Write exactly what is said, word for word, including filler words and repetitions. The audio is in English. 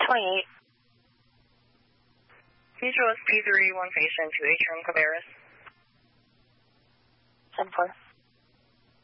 twenty-eight. Mutual S P three, one patient, two Atrium Cabarrus. ten four.